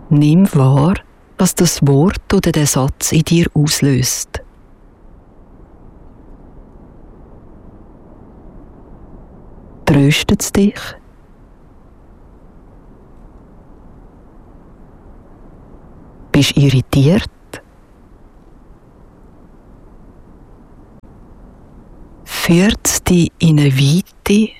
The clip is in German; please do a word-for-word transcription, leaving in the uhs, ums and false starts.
Nimm wahr, was das Wort oder der Satz in dir auslöst. Tröstet es dich? Bist du irritiert? Führt es dich in eine Weite